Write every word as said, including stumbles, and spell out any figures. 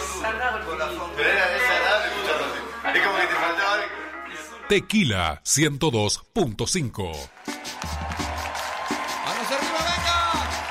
Pero era desagradable escucharlo así. Es como que te faltaba algo. Tequila ciento dos punto cinco. ¡Manos arriba, venga!